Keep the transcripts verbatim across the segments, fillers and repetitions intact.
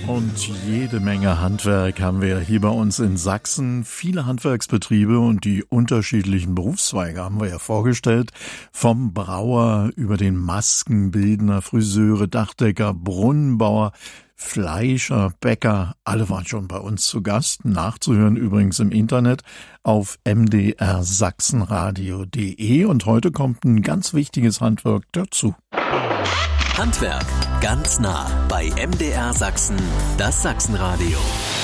Und jede Menge Handwerk haben wir hier bei uns in Sachsen. Viele Handwerksbetriebe und die unterschiedlichen Berufszweige haben wir ja vorgestellt. Vom Brauer über den Maskenbildner, Friseure, Dachdecker, Brunnenbauer, Fleischer, Bäcker, alle waren schon bei uns zu Gast. Nachzuhören übrigens im Internet auf m d r sachsenradio punkt d e. Und heute kommt ein ganz wichtiges Handwerk dazu. Handwerk ganz nah bei M D R Sachsen, das Sachsenradio.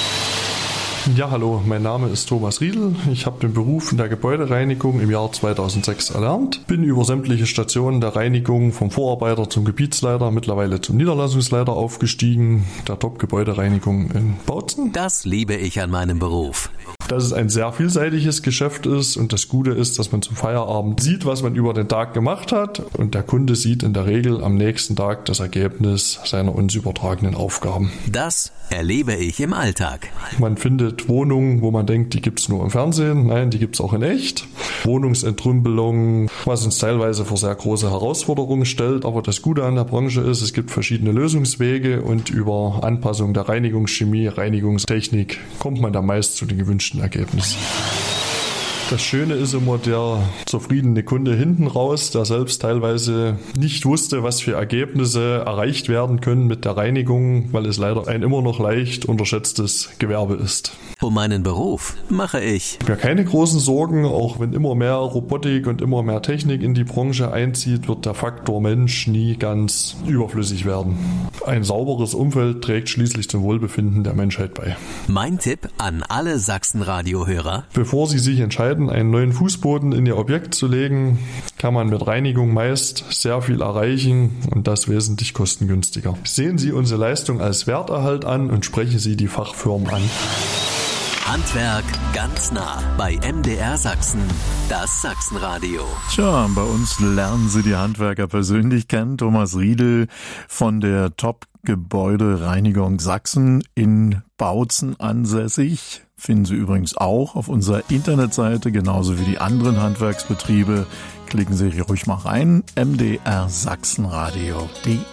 Ja, hallo, mein Name ist Thomas Riedl. Ich habe den Beruf in der Gebäudereinigung im Jahr zweitausendsechs erlernt. Bin über sämtliche Stationen der Reinigung vom Vorarbeiter zum Gebietsleiter, mittlerweile zum Niederlassungsleiter aufgestiegen, der Top-Gebäudereinigung in Bautzen. Das liebe ich an meinem Beruf. Dass es ein sehr vielseitiges Geschäft ist und das Gute ist, dass man zum Feierabend sieht, was man über den Tag gemacht hat, und der Kunde sieht in der Regel am nächsten Tag das Ergebnis seiner uns übertragenen Aufgaben. Das erlebe ich im Alltag. Man findet Wohnungen, wo man denkt, die gibt's nur im Fernsehen. Nein, die gibt's auch in echt. Wohnungsentrümpelung, was uns teilweise vor sehr große Herausforderungen stellt. Aber das Gute an der Branche ist, es gibt verschiedene Lösungswege und über Anpassung der Reinigungschemie, Reinigungstechnik kommt man da meist zu den gewünschten Ergebnis. Das Schöne ist immer der zufriedene Kunde hinten raus, der selbst teilweise nicht wusste, was für Ergebnisse erreicht werden können mit der Reinigung, weil es leider ein immer noch leicht unterschätztes Gewerbe ist. Um meinen Beruf mache ich mir keine großen Sorgen, auch wenn immer mehr Robotik und immer mehr Technik in die Branche einzieht, wird der Faktor Mensch nie ganz überflüssig werden. Ein sauberes Umfeld trägt schließlich zum Wohlbefinden der Menschheit bei. Mein Tipp an alle Sachsen-Radio-Hörer: Bevor Sie sich entscheiden, einen neuen Fußboden in Ihr Objekt zu legen, kann man mit Reinigung meist sehr viel erreichen und das wesentlich kostengünstiger. Sehen Sie unsere Leistung als Werterhalt an und sprechen Sie die Fachfirmen an. Handwerk ganz nah bei M D R Sachsen, das Sachsenradio. Tja, bei uns lernen Sie die Handwerker persönlich kennen. Thomas Riedl von der Top-Gebäudereinigung Sachsen in Bautzen ansässig. Finden Sie übrigens auch auf unserer Internetseite, genauso wie die anderen Handwerksbetriebe. Klicken Sie ruhig mal rein, m d r sachsenradio punkt d e.